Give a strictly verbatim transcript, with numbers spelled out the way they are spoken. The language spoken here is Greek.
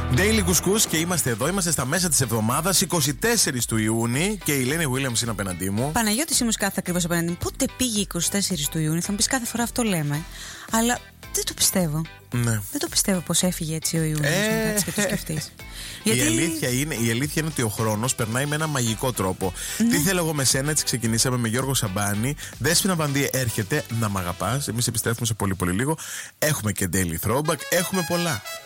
Daily Κουσκούς και είμαστε εδώ. Είμαστε στα μέσα της εβδομάδας, είκοσι τέσσερις του Ιούνιου και η Ελένη Williams είναι απέναντί μου. Παναγιώτης Σίμους κάθε ακριβώς απέναντί μου. Πότε πήγε είκοσι τέσσερις του Ιούνιου, θα μου πεις κάθε φορά αυτό λέμε. Αλλά δεν το πιστεύω. Ναι. Δεν το πιστεύω πως έφυγε έτσι ο Ιούνιος. Ε, μετά και το σκεφτείς. Γιατί... Η, αλήθεια είναι, η αλήθεια είναι ότι ο χρόνος περνάει με ένα μαγικό τρόπο. Ναι. Τι θέλω εγώ με σένα, έτσι ξεκινήσαμε με Γιώργο Σαμπάνη. Δέσποινα Βανδύ έρχεται να μ' αγαπάς. Εμείς επιστρέφουμε σε πολύ πολύ λίγο. Έχουμε και Daily Throwback. Έχουμε πολλά.